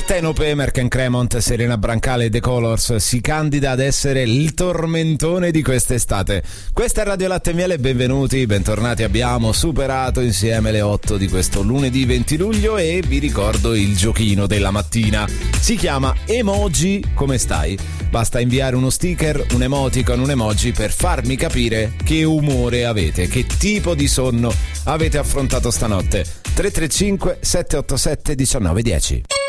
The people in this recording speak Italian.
Partenope, Merck & Cremont, Serena Brancale e The Colors si candida ad essere il tormentone di quest'estate. Questa è Radio Latte e Miele, benvenuti, bentornati. Abbiamo superato insieme le 8 di questo lunedì 20 luglio e vi ricordo il giochino della mattina. Si chiama Emoji Come Stai? Basta inviare uno sticker, un emoticon, un emoji per farmi capire che umore avete, che tipo di sonno avete affrontato stanotte. 335 787 1910.